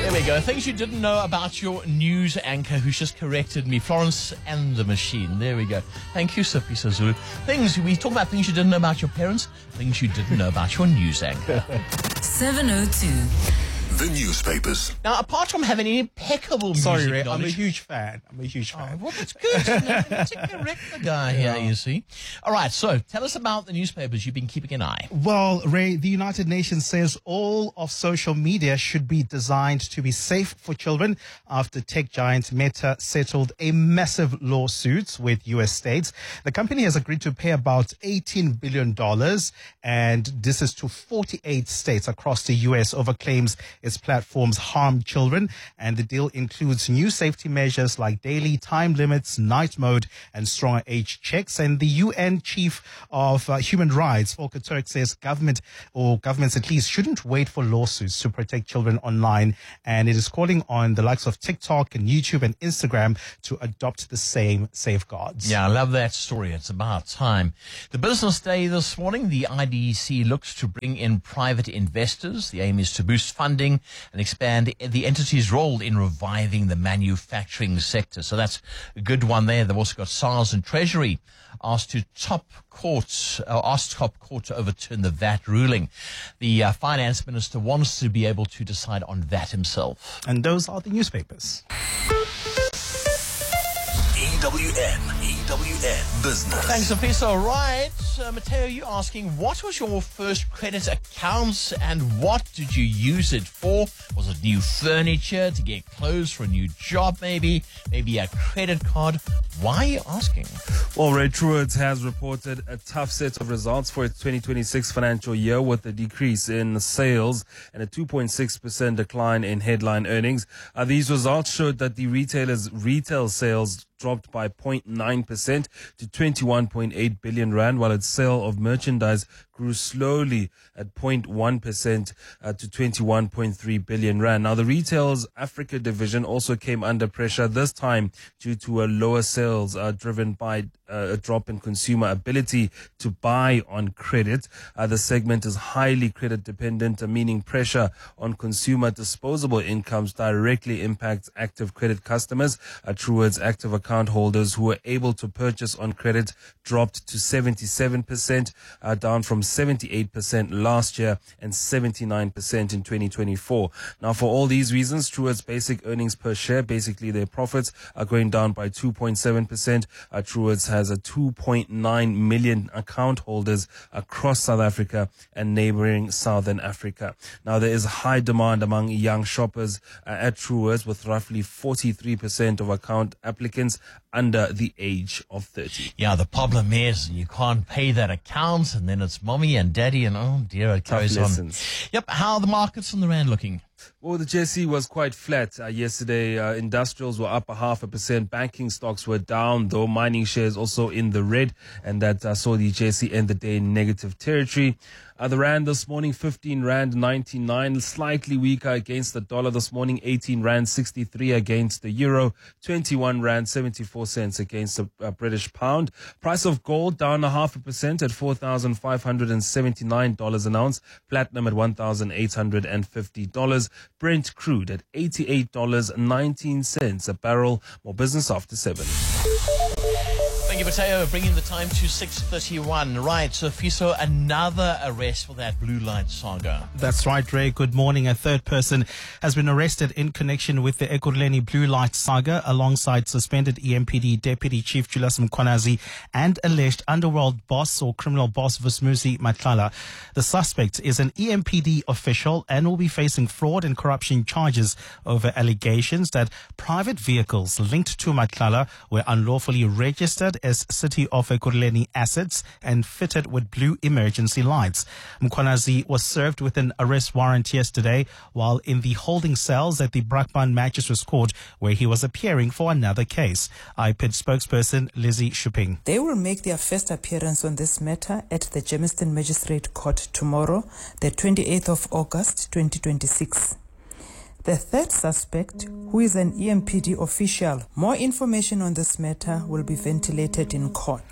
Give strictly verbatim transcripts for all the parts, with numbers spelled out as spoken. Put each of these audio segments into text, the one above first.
There we go. Things you didn't know about your news anchor who's just corrected me. Florence and the Machine. There we go. Thank you, Sifiso Zulu. Things, we talk about things you didn't know about your parents, things you didn't know about your news anchor. seven oh two. The newspapers. Now, apart from having impeccable music Sorry, Ray, I'm a knowledge- huge fan. I'm a huge fan. Oh, well, that's good. To correct the guy here, you see. All right, so tell us about the newspapers you've been keeping an eye. Well, Ray, the United Nations says all of social media should be designed to be safe for children after tech giant Meta settled a massive lawsuit with U S states. The company has agreed to pay about eighteen billion dollars, and this is to forty-eight states across the U S over claims its platforms harm children. And the deal includes new safety measures like daily time limits, night mode, and stronger age checks. And the U N chief of uh, human rights, Volker Turk, says government or governments at least shouldn't wait for lawsuits to protect children online. And it is calling on the likes of TikTok and YouTube and Instagram to adopt the same safeguards. Yeah, I love that story. It's about time. The business day this morning, the I D E C looks to bring in private investors. The aim is to boost funding and expand the entity's role in reviving the manufacturing sector. So that's a good one there. They've also got SARS and Treasury asked to top court, uh, asked top court to overturn the V A T ruling. The uh, finance minister wants to be able to decide on V A T himself. And those are the newspapers. E W N, E W N Business. Thanks, Sophia. All right, uh, Mateo, you asking, what was your first credit account and what did you use it for? Was it new furniture, to get clothes for a new job maybe? Maybe a credit card? Why are you asking? Well, Ray, Truworths has reported a tough set of results for its twenty twenty-six financial year with a decrease in sales and a two point six percent decline in headline earnings. Uh, these results showed that the retailer's retail sales dropped by zero point nine percent to twenty-one point eight billion rand, while its sale of merchandise grew slowly at zero point one percent uh, to twenty-one point three billion rand. Now, the retail's Africa division also came under pressure, this time due to a lower sales uh, driven by uh, a drop in consumer ability to buy on credit. Uh, the segment is highly credit dependent, uh, meaning pressure on consumer disposable incomes directly impacts active credit customers. Uh, Truworths' active account holders who were able to purchase on credit dropped to seventy-seven percent, uh, down from seventy-eight percent last year and seventy-nine percent in twenty twenty-four. Now, for all these reasons, Truworths' basic earnings per share, basically their profits, are going down by two point seven percent. Uh, Truworths has a two point nine million account holders across South Africa and neighboring Southern Africa. Now, there is high demand among young shoppers uh, at Truworths, with roughly forty-three percent of account applicants under the age of thirty. Yeah, the problem is you can't pay that account and then it's mommy and daddy and oh dear, it carries on. lessons. Yep, how are the markets and the rand looking? Well, the J S E was quite flat uh, yesterday. Uh, industrials were up a half a percent. Banking stocks were down, though mining shares also in the red, and that uh, saw the J S E end the day in negative territory. Uh, the rand this morning, fifteen rand ninety-nine, slightly weaker against the dollar this morning, eighteen rand sixty-three against the euro, twenty-one rand seventy-four cents against the uh, British pound. Price of gold down a half a percent at four thousand five hundred seventy-nine dollars an ounce. Platinum at one thousand eight hundred fifty dollars. Brent crude at eighty-eight dollars and nineteen cents a barrel. More business after seven. Thank you, Mateo, bringing the time to six thirty-one. Right, so Fiso, another arrest for that blue light saga. That's right, Ray. Good morning. A third person has been arrested in connection with the Ekurhuleni blue light saga alongside suspended E M P D Deputy Chief Julius Mkhwanazi and alleged underworld boss or criminal boss Vusmuzi Matlala. The suspect is an E M P D official and will be facing fraud and corruption charges over allegations that private vehicles linked to Matlala were unlawfully registered as City of Ekurhuleni assets and fitted with blue emergency lights. Mkhwanazi was served with an arrest warrant yesterday while in the holding cells at the Brakpan Magistrates Court, where he was appearing for another case. I P I D spokesperson Lizzie Shuping. They will make their first appearance on this matter at the Germiston Magistrate Court tomorrow, the twenty-eighth of August twenty twenty-six. The third suspect, who is an E M P D official, more information on this matter will be ventilated in court.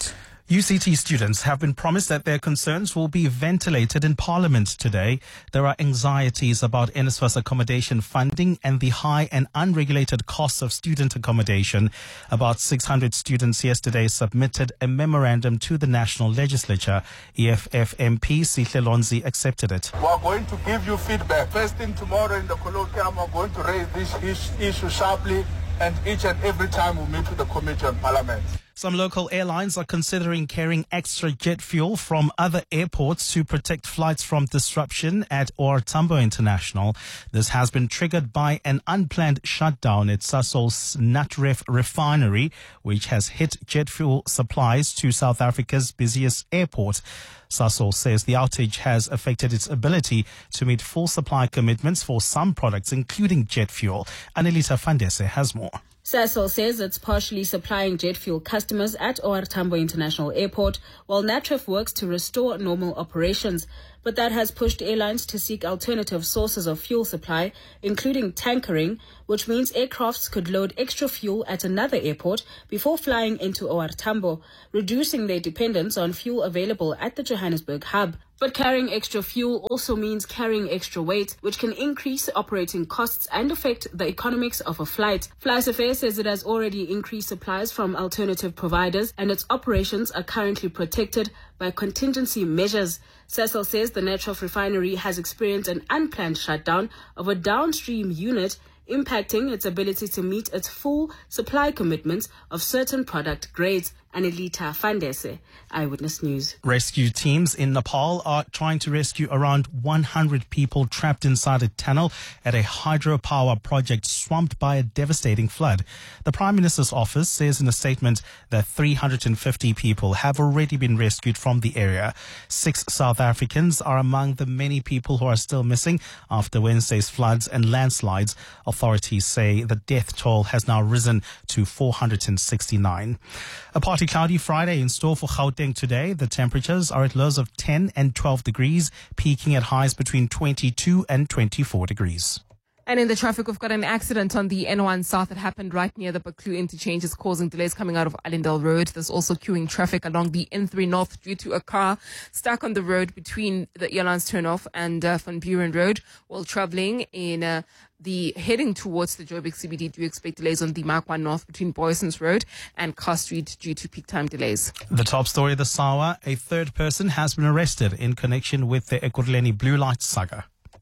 U C T students have been promised that their concerns will be ventilated in Parliament today. There are anxieties about NSFAS accommodation funding and the high and unregulated costs of student accommodation. About six hundred students yesterday submitted a memorandum to the National Legislature. E F F M P Sihle Lonzi accepted it. We are going to give you feedback. First thing tomorrow in the colloquium, we are going to raise this issue sharply and each and every time we meet with the Committee on Parliament. Some local airlines are considering carrying extra jet fuel from other airports to protect flights from disruption at O R Tambo International. This has been triggered by an unplanned shutdown at Sasol's Natref refinery, which has hit jet fuel supplies to South Africa's busiest airport. Sasol says the outage has affected its ability to meet full supply commitments for some products, including jet fuel. Anelita Fandese has more. Sasol says it's partially supplying jet fuel customers at O R Tambo International Airport, while Natref works to restore normal operations. But that has pushed airlines to seek alternative sources of fuel supply, including tankering, which means aircrafts could load extra fuel at another airport before flying into O R Tambo, reducing their dependence on fuel available at the Johannesburg hub. But carrying extra fuel also means carrying extra weight, which can increase operating costs and affect the economics of a flight. FlySafair says it has already increased supplies from alternative providers and its operations are currently protected by contingency measures. Sasol says the Natref refinery has experienced an unplanned shutdown of a downstream unit, impacting its ability to meet its full supply commitments of certain product grades. Anelita Fandese, Eyewitness News. Rescue teams in Nepal are trying to rescue around one hundred people trapped inside a tunnel at a hydropower project swamped by a devastating flood. The Prime Minister's office says in a statement that three hundred fifty people have already been rescued from the area. Six South Africans are among the many people who are still missing after Wednesday's floods and landslides. Authorities say the death toll has now risen to four hundred sixty-nine. A partly cloudy Friday in store for Gauteng today. The temperatures are at lows of ten and twelve degrees, peaking at highs between twenty-two and twenty-four degrees. And in the traffic, we've got an accident on the N one South that happened right near the Baklu interchange. It's causing delays coming out of Allendale Road. There's also queuing traffic along the N three North due to a car stuck on the road between the Earlines turnoff and uh, Van Buren Road. While traveling in uh, the heading towards the Joburg C B D, do expect delays on the Mark one North between Boyson's Road and Car Street due to peak time delays. The top story this hour, a third person has been arrested in connection with the Ekurhuleni blue light saga.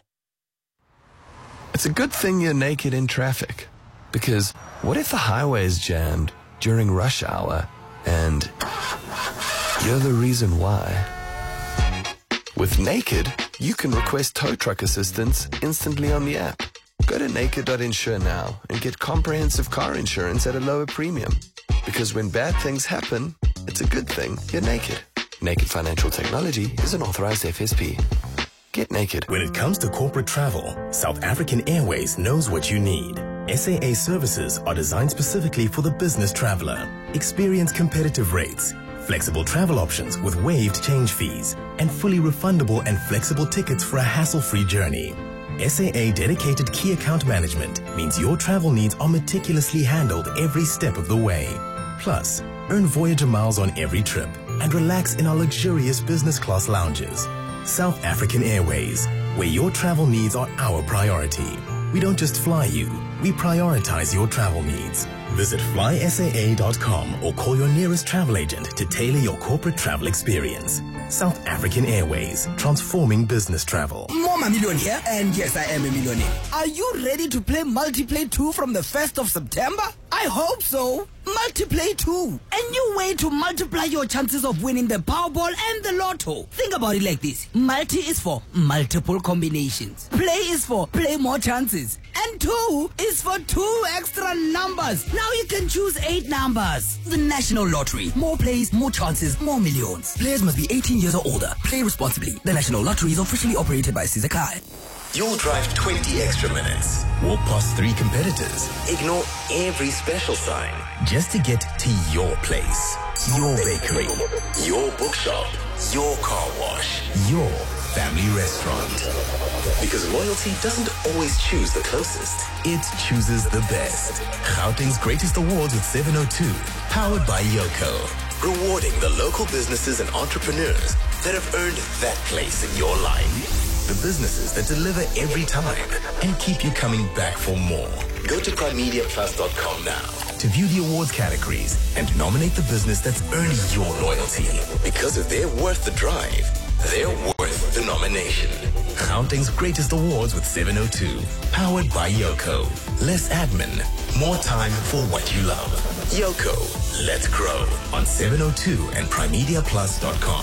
It's a good thing you're naked in traffic, because what if the highway is jammed during rush hour and you're the reason why? With Naked, you can request tow truck assistance instantly on the app. Go to naked dot insure now and get comprehensive car insurance at a lower premium. Because when bad things happen, it's a good thing you're naked. Naked Financial Technology is an authorized F S P. Get naked. When it comes to corporate travel, South African Airways knows what you need. S A A services are designed specifically for the business traveler. Experience competitive rates, flexible travel options with waived change fees, and fully refundable and flexible tickets for a hassle-free journey. S A A dedicated key account management means your travel needs are meticulously handled every step of the way. Plus, earn Voyager miles on every trip and relax in our luxurious business class lounges. South African Airways, where your travel needs are our priority. We don't just fly you, we prioritize your travel needs. Visit fly S A A dot com or call your nearest travel agent to tailor your corporate travel experience. South African Airways, transforming business travel. Mama Million here, and yes, I am a millionaire. Are you ready to play Multiplay two from the first of September? I hope so. Multiplay two, a new way to multiply your chances of winning the Powerball and the Lotto. Think about it like this. Multi is for multiple combinations. Play is for play more chances. And two is for two extra numbers. Now you can choose eight numbers. The National Lottery. More plays, more chances, more millions. Players must be eighteen years or older. Play responsibly. The National Lottery is officially operated by Sizakai. You'll drive twenty extra minutes, walk past three competitors, ignore every special sign, just to get to your place, your bakery, your bookshop, your car wash, your family restaurant. Because loyalty doesn't always choose the closest, it chooses the best. Gauteng's greatest awards with seven oh two, powered by Yoko. rewarding the local businesses and entrepreneurs that have earned that place in your life. The businesses that deliver every time and keep you coming back for more. Go to prime media plus dot com now to view the awards categories and nominate the business that's earned your loyalty. Because if they're worth the drive, they're worth the nomination. Gauteng's greatest awards with seven oh two. Powered by Yoco. Less admin, more time for what you love. Yoco, let's grow on seven oh two and prime media plus dot com.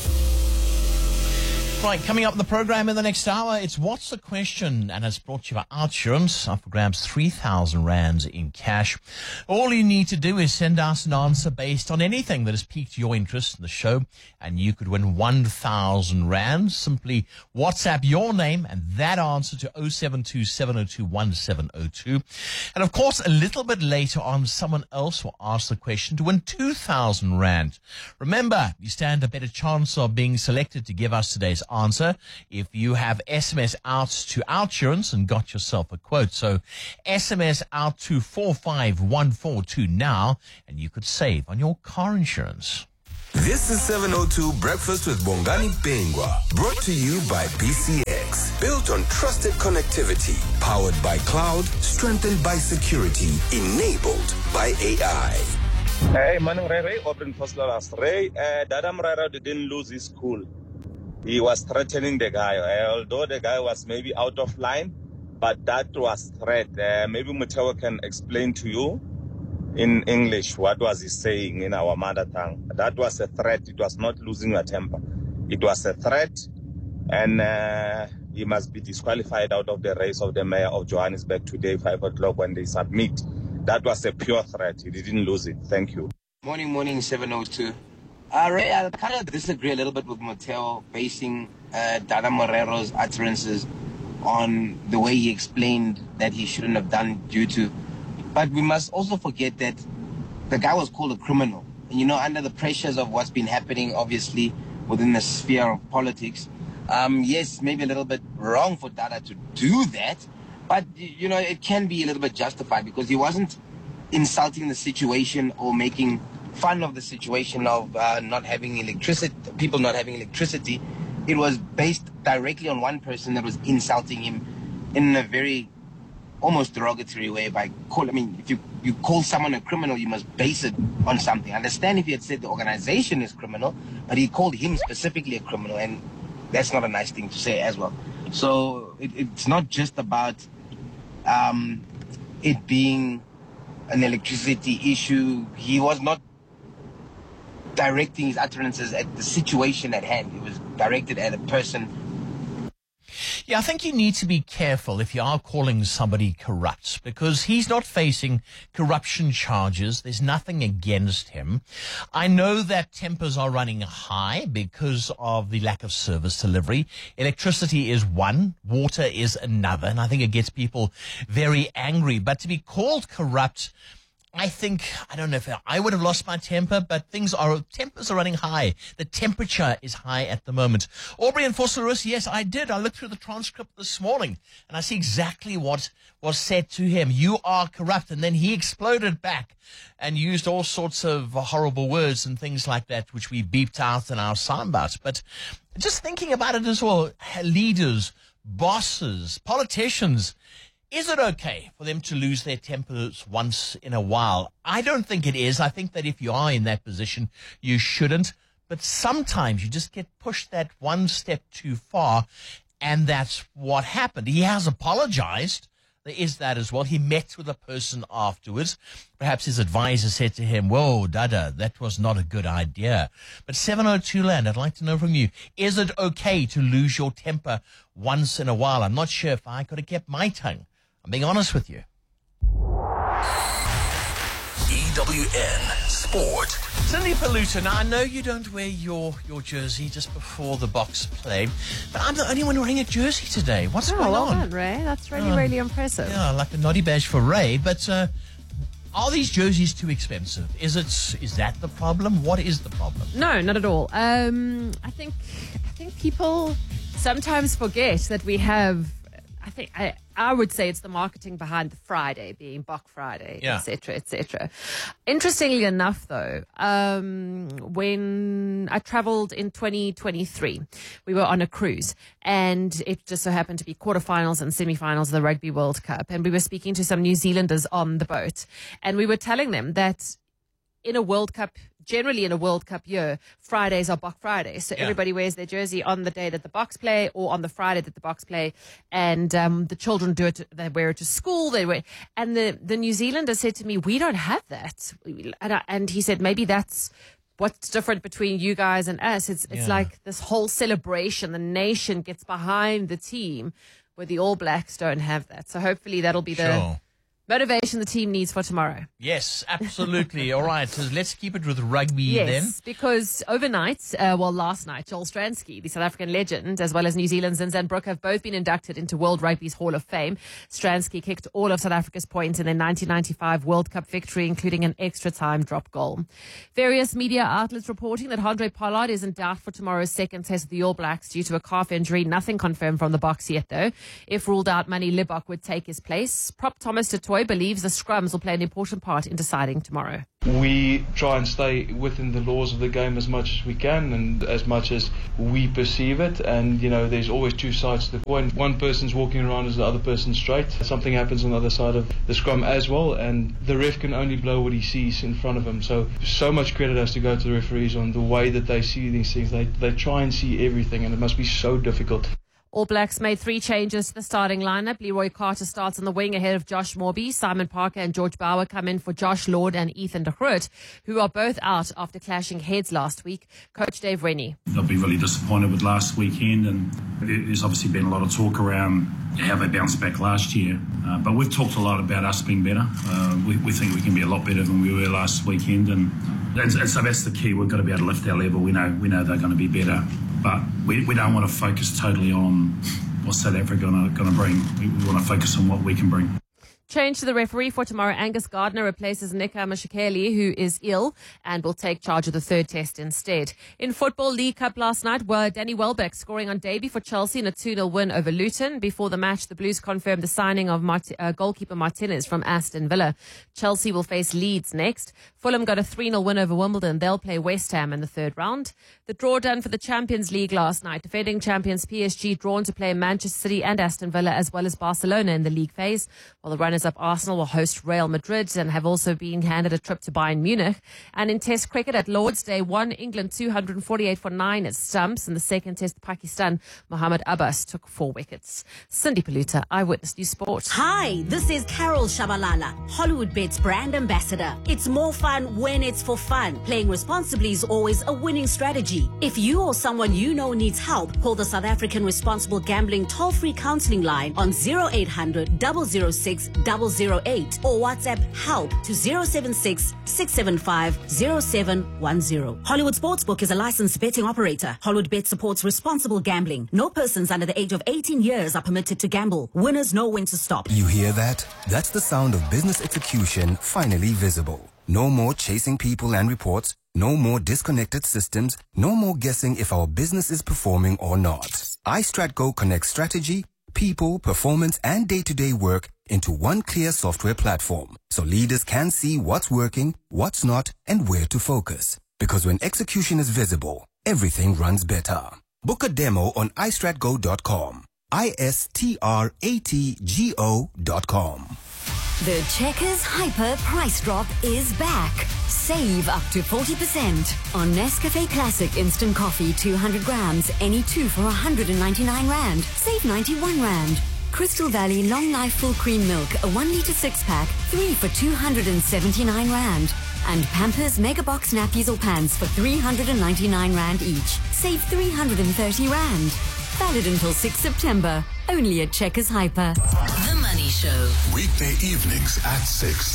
Right, coming up in the program in the next hour, it's What's the Question? And it's brought to you by Outsurance. Up for grabs three thousand rands in cash. All you need to do is send us an answer based on anything that has piqued your interest in the show, and you could win one thousand rands. Simply WhatsApp your name and that answer to oh seven two, seven oh two, one seven oh two. And of course, a little bit later on, someone else will ask the question to win two thousand rand. Remember, you stand a better chance of being selected to give us today's answer if you have S M S out to Outsurance and got yourself a quote. So S M S out to four five one four two now, and you could save on your car insurance. This is seven oh two Breakfast with Bongani Bengwa, brought to you by B C X. Built on trusted connectivity, powered by cloud, strengthened by security, enabled by A I. Hey, morning, Ray Ray, open first last. Ray, uh, Dadam Rara didn't lose his cool. He was threatening the guy, uh, although the guy was maybe out of line, but that was threat. Uh, maybe Mutewa can explain to you in English what was he saying in our mother tongue. That was a threat. It was not losing your temper. It was a threat, and uh, he must be disqualified out of the race of the mayor of Johannesburg today, five o'clock when they submit. That was a pure threat. He didn't lose it. Thank you. Morning, morning, seven oh two. Uh, Ray, I kind of disagree a little bit with Mateo basing uh, Dada Morero's utterances on the way he explained that he shouldn't have done due to. But we must also forget that the guy was called a criminal. And, you know, under the pressures of what's been happening, obviously, within the sphere of politics, um, yes, maybe a little bit wrong for Dada to do that. But, you know, it can be a little bit justified because he wasn't insulting the situation or making fun of the situation of uh, not having electricity, people not having electricity. It was based directly on one person that was insulting him in a very almost derogatory way by call. I mean, if you, you call someone a criminal, you must base it on something. I understand if he had said the organization is criminal, but he called him specifically a criminal, and that's not a nice thing to say as well. So it, it's not just about um, it being an electricity issue. He was not directing his utterances at the situation at hand. It was directed at a person. Yeah, I think you need to be careful if you are calling somebody corrupt, because he's not facing corruption charges. There's nothing against him. I know that tempers are running high because of the lack of service delivery. Electricity is one, water is another, and I think it gets people very angry. But to be called corrupt, I think, I don't know if I would have lost my temper, but things are, tempers are running high. The temperature is high at the moment. Aubrey and Vosselrus, yes, I did. I looked through the transcript this morning, and I see exactly what was said to him. You are corrupt. And then he exploded back and used all sorts of horrible words and things like that, which we beeped out in our soundbites. But just thinking about it as well, leaders, bosses, politicians, is it okay for them to lose their tempers once in a while? I don't think it is. I think that if you are in that position, you shouldn't. But sometimes you just get pushed that one step too far, and that's what happened. He has apologized. There is that as well. He met with a person afterwards. Perhaps his advisor said to him, whoa, Dada, that was not a good idea. But seven oh two Land, I'd like to know from you, is it okay to lose your temper once in a while? I'm not sure if I could have kept my tongue. I'm being honest with you. E W N Sport. Cindy Paluta, now I know you don't wear your, your jersey just before the Boks play, but I'm the only one wearing a jersey today. What's oh, going well on? Done, Ray. That's really, uh, really impressive. Yeah, like a noddy badge for Ray, but uh, are these jerseys too expensive? Is it? Is that the problem? What is the problem? No, not at all. Um, I think I think people sometimes forget that we have. I think I, I would say it's the marketing behind the Friday being Bok Friday, Yeah. et cetera, et cetera. Interestingly enough, though, um, when I traveled in twenty twenty-three, we were on a cruise, and it just so happened to be quarterfinals and semifinals of the Rugby World Cup, and we were speaking to some New Zealanders on the boat, and we were telling them that in a World Cup, generally in a World Cup year, Fridays are Bok Fridays. So Yeah. everybody wears their jersey on the day that the Boks play or on the Friday that the Boks play. And um, the children do it, they wear it to school. They wear, and the, the New Zealander said to me, we don't have that. And, I, and he said, maybe that's what's different between you guys and us. It's, it's Yeah. like this whole celebration. The nation gets behind the team where the All Blacks don't have that. So hopefully that'll be the Sure. motivation the team needs for tomorrow. Yes, absolutely. All right, so let's keep it with rugby Yes, then. because overnight, uh, well, last night, Joel Stransky, the South African legend, as well as New Zealand's Zinzan Brook, have both been inducted into World Rugby's Hall of Fame. Stransky kicked all of South Africa's points in their nineteen ninety-five World Cup victory, including an extra-time drop goal. Various media outlets reporting that Handré Pollard is in doubt for tomorrow's second test of the All Blacks due to a calf injury. Nothing confirmed from the Boks yet, though. If ruled out, Manny Libok would take his place. Prop Thomas du Toit believes the scrums will play an important part in deciding tomorrow. We try and stay within the laws of the game as much as we can and as much as we perceive it. And, you know, there's always two sides to the coin. One person's walking around as the other person's straight. Something happens on the other side of the scrum as well. And the ref can only blow what he sees in front of him. So, so much credit has to go to the referees on the way that they see these things. They, they try and see everything, and it must be so difficult. All Blacks made three changes to the starting lineup. Leroy Carter starts on the wing ahead of Josh Morby. Simon Parker and George Bauer come in for Josh Lord and Ethan de Groot, who are both out after clashing heads last week. Coach Dave Rennie. I've been really disappointed with last weekend, and there's obviously been a lot of talk around how they bounced back last year. Uh, but we've talked a lot about us being better. Uh, we, we think we can be a lot better than we were last weekend, and, and, and so that's the key. We've got to be able to lift our level. We know we know they're going to be better, but we, we don't want to focus totally on what South Africa going to bring. We, we want to focus on what we can bring. Change to the referee for tomorrow. Angus Gardner replaces Nika Mashikeli, who is ill, and will take charge of the third test instead. In Football League Cup last night, were Danny Welbeck scoring on debut for Chelsea in a two nil win over Luton. Before the match, the Blues confirmed the signing of Mart- uh, goalkeeper Martinez from Aston Villa. Chelsea will face Leeds next. Fulham got a three nil win over Wimbledon. They'll play West Ham in the third round. The draw done for the Champions League last night. Defending champions P S G drawn to play Manchester City and Aston Villa, as well as Barcelona in the league phase, while the runners up Arsenal will host Real Madrid and have also been handed a trip to Bayern Munich. And in Test cricket at Lord's Day, won England two hundred forty-eight for nine at stumps. In the second Test, Pakistan, Mohammad Abbas took four wickets. Cindy Paluta, Eyewitness News Sport. Hi, this is Carol Shabalala, Hollywood Bets brand ambassador. It's more fun when it's for fun. Playing responsibly is always a winning strategy. If you or someone you know needs help, call the South African Responsible Gambling toll-free counseling line on zero eight hundred, double oh six, double oh eight or WhatsApp help to zero seven six, six seven five, zero seven one zero. Hollywood Sportsbook is a licensed betting operator. Hollywood Bet supports responsible gambling. No persons under the age of eighteen years are permitted to gamble. Winners know when to stop. You hear that? That's the sound of business execution finally visible. No more chasing people and reports. No more disconnected systems. No more guessing if our business is performing or not. iStratGo connects strategy, people, performance, and day-to-day work into one clear software platform, so leaders can see what's working, what's not, and where to focus. Because when execution is visible, everything runs better. Book a demo on i strat go dot com. I S T R A T G O dot com. The Checkers Hyper Price Drop is back. Save up to forty percent on Nescafe Classic Instant Coffee two hundred grams, any two for one hundred ninety-nine rand. Save ninety-one rand. Crystal Valley Long Life Full Cream Milk, a one litre six pack, three for two hundred seventy-nine rand. And Pampers Mega Box nappies or pants for three hundred ninety-nine rand each. Save three hundred thirty rand. Valid until sixth September. Only at Checkers Hyper. The Money Show. Weekday evenings at six.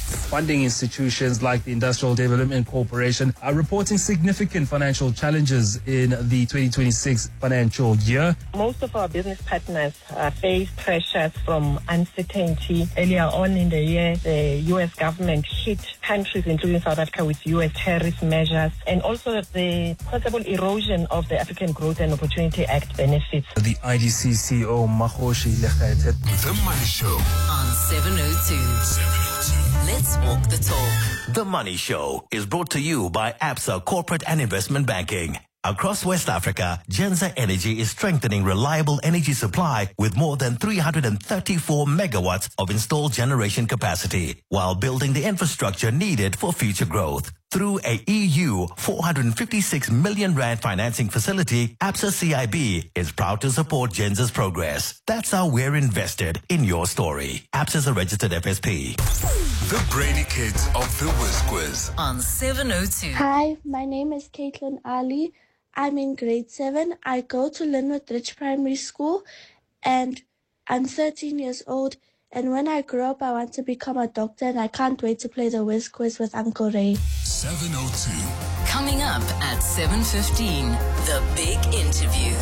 Funding institutions like the Industrial Development Corporation are reporting significant financial challenges in the twenty twenty-six financial year. Most of our business partners uh, face pressures from uncertainty. Earlier on in the year, the U S government hit countries, including South Africa, with U S tariff measures, and also the possible erosion of the African Growth and Opportunity Act benefits. The I D C C E O, Makhoshi Lekgaethe. The Money Show on seven oh two. Let's walk the talk. The Money Show is brought to you by Absa Corporate and Investment Banking. Across West Africa, Genza Energy is strengthening reliable energy supply with more than three hundred thirty-four megawatts of installed generation capacity, while building the infrastructure needed for future growth. Through a E U four hundred fifty-six million rand financing facility, Absa C I B is proud to support Genza's progress. That's how we're invested in your story. Absa is a registered F S P. The Brainy Kids of the Whiz Quiz on seven oh two. Hi, my name is Caitlin Ali. I'm in grade seven. I go to Linwood Ridge Primary School and I'm thirteen years old. And when I grow up, I want to become a doctor, and I can't wait to play the Whiz Quiz with Uncle Ray. seven oh two. Coming up at seven fifteen, the big interview.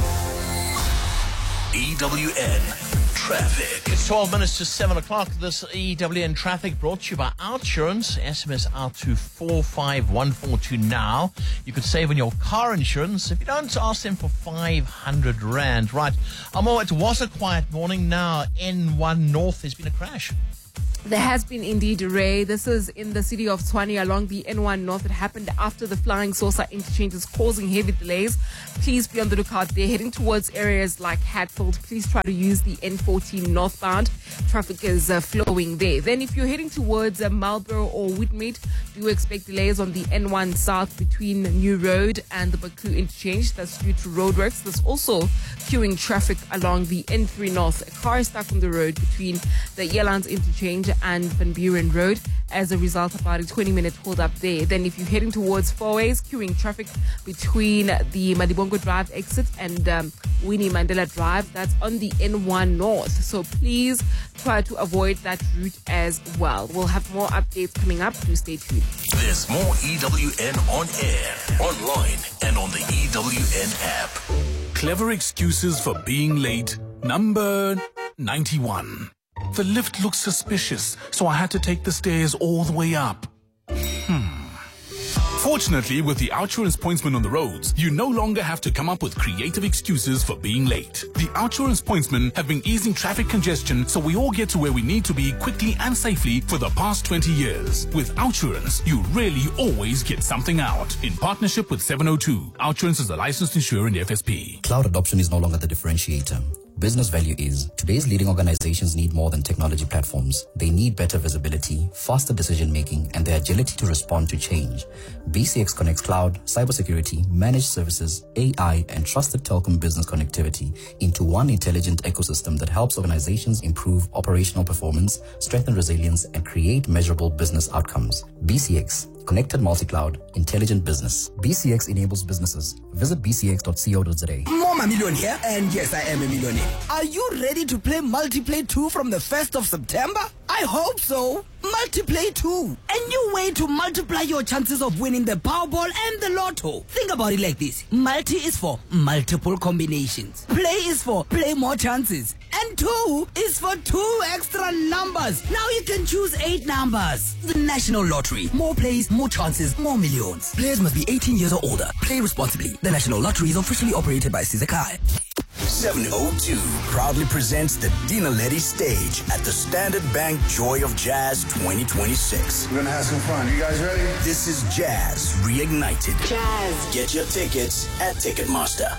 E W N Traffic. It's twelve minutes to seven o'clock. This E W N Traffic brought to you by Outsurance. S M S out to four five one four two now. You could save on your car insurance if you don't ask them for five hundred rand. Right. Amo, it was a quiet morning. Now N one North, there's been a crash. There has been indeed, Ray. This is in the city of Tshwane along the N one North. It happened after the Flying Saucer interchange is causing heavy delays. Please be on the lookout there. Heading towards areas like Hatfield, please try to use the N fourteen northbound. Traffic is uh, flowing there. Then if you're heading towards uh, Marlborough or Whitmead, do expect delays on the N one South between New Road and the Baku interchange. That's due to roadworks. There's also queuing traffic along the N three North. A car is stuck on the road between the Yelands interchange and Van Buren Road. As a result, about a twenty minute hold up there. Then if you're heading towards Four Ways, queuing traffic between the Madibongo Drive exit and um, Winnie Mandela Drive. That's on the N one North. So please try to avoid that route as well. We'll have more updates coming up. Do stay tuned. There's more E W N on air, online, and on the E W N app. Clever excuses for being late. Number ninety-one. The lift looks suspicious, so I had to take the stairs all the way up. Hmm. Fortunately, with the Outsurance pointsman on the roads, you no longer have to come up with creative excuses for being late. The Outsurance pointsmen have been easing traffic congestion so we all get to where we need to be quickly and safely for the past twenty years. With Outsurance, you really always get something out. In partnership with seven oh two, Outsurance is a licensed insurer in the F S P. Cloud adoption is no longer the differentiator. Business value is. Today's leading organizations need more than technology platforms. They need better visibility, faster decision-making, and the agility to respond to change. B C X connects cloud, cybersecurity, managed services, A I, and trusted telecom business connectivity into one intelligent ecosystem that helps organizations improve operational performance, strengthen resilience, and create measurable business outcomes. B C X. Connected multi-cloud, intelligent business. B C X enables businesses. Visit b c x dot co dot z a. Mama Million here, and yes, I am a millionaire. Are you ready to play Multiplay two from the first of September? I hope so. Multiplay two. A new way to multiply your chances of winning the Powerball and the Lotto. Think about it like this. Multi is for multiple combinations. Play is for play more chances. And two is for two extra numbers. Now you can choose eight numbers. The National Lottery. More plays, more chances, more millions. Players must be eighteen years or older. Play responsibly. The National Lottery is officially operated by Sizakai. seven oh two proudly presents the Dina Letty stage at the Standard Bank Joy of Jazz twenty twenty-six. We're gonna have some fun. You guys ready? This is Jazz Reignited. Jazz. Get your tickets at Ticketmaster.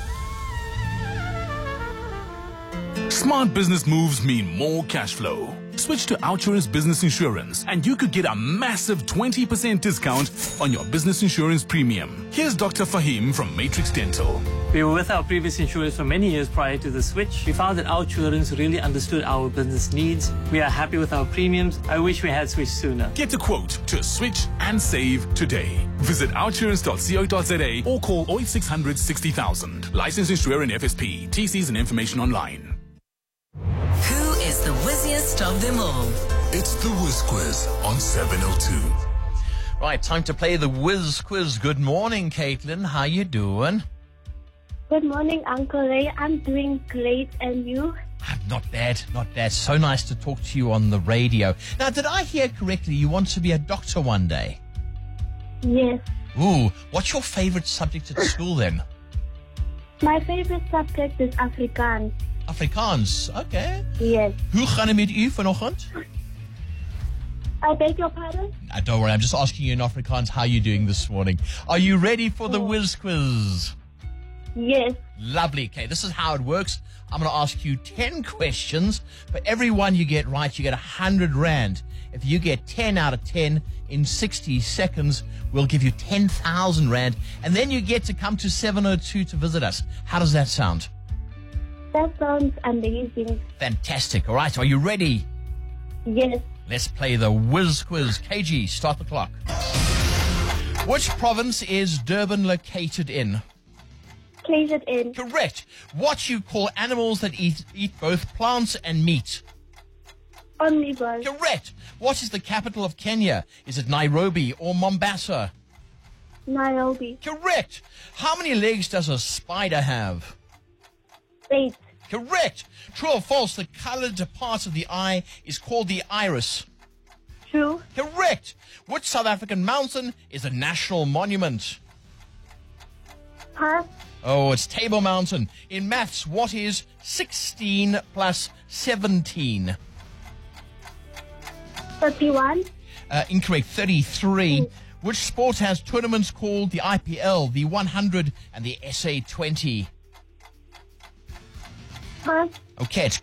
Smart business moves mean more cash flow. Switch to Outsurance Business Insurance and you could get a massive twenty percent discount on your business insurance premium. Here's Doctor Fahim from Matrix Dental. We were with our previous insurers for many years prior to the switch. We found that Outsurance really understood our business needs. We are happy with our premiums. I wish we had switched sooner. Get a quote to switch and save today. Visit outsurance dot co dot z a or call oh eight six hundred sixty thousand. Licensed insurer in F S P. T Cs and information online. Who is the whizziest of them all? It's the Whiz Quiz on seven oh two. Right, time to play the Whiz Quiz. Good morning, Caitlin. How you doing? Good morning, Uncle Ray. I'm doing great, and you? Not bad, not bad. So nice to talk to you on the radio. Now, did I hear correctly you want to be a doctor one day? Yes. Ooh, what's your favorite subject at school then? My favorite subject is Afrikaans. Afrikaans, okay. Yes. Hoe gaan het met u vanochtend? I beg your pardon? Uh, don't worry, I'm just asking you in Afrikaans how you're doing this morning. Are you ready for the Whiz Quiz? Yes. Lovely. Okay, this is how it works. I'm going to ask you ten questions. For every one you get right, you get one hundred rand. If you get ten out of ten in sixty seconds, we'll give you ten thousand rand. And then you get to come to seven oh two to visit us. How does that sound? That sounds amazing. Fantastic. All right, are you ready? Yes. Let's play the Whiz Quiz. K G, start the clock. Which province is Durban located in? K Z N. Correct. What you call animals that eat eat both plants and meat? Omnivores. Correct. What is the capital of Kenya? Is it Nairobi or Mombasa? Nairobi. Correct. How many legs does a spider have? Eight. Correct. True or false, the colored part of the eye is called the iris? True. Correct. Which South African mountain is a national monument? Pass. Oh, it's Table Mountain. In maths, what is sixteen plus seventeen? thirty-one. Uh, incorrect, thirty-three. Which sport has tournaments called the I P L, the one hundred, and the S A twenty? Pass. Okay, it's